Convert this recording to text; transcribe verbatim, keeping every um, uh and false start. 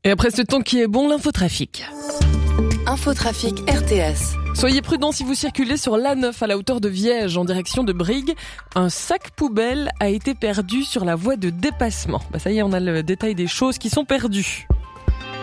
Et après ce temps qui est bon, l'infotrafic. Infotrafic R T S. Soyez prudents si vous circulez sur l'A neuf à la hauteur de Viège en direction de Brigue. Un sac poubelle a été perdu sur la voie de dépassement. Bah ça y est, on a le détail des choses qui sont perdues.